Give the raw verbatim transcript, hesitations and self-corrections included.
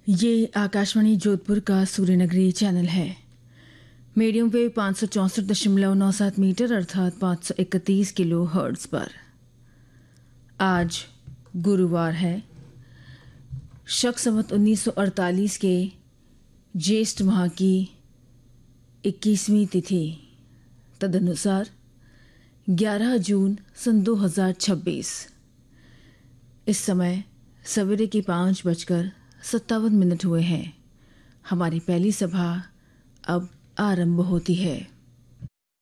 ये आकाशवाणी जोधपुर का सूर्यनगरी चैनल है। मीडियम वेव पाँच सौ चौंसठ दशमलव नौ सात मीटर अर्थात पाँच सौ इकतीस किलो हर्ट्ज पर। आज गुरुवार है, शक संवत उन्नीस सौ अड़तालीस के ज्येष्ठ माह की इक्कीसवीं तिथि, तदनुसार ग्यारह जून सन दो हजार छब्बीस। इस समय सवेरे के पाँच बजकर सत्तावन मिनट हुए हैं। हमारी पहली सभा अब आरंभ होती है।